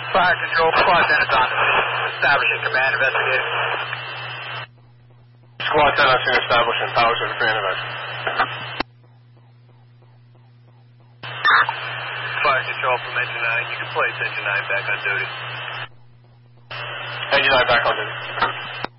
Fire control, squad 10 is on. Establishing command, investigating. Squad 10 on scene, establishing. Power surge for intervention. Fire control from engine 9. You can place engine 9 back on duty. Engine 9 back on duty.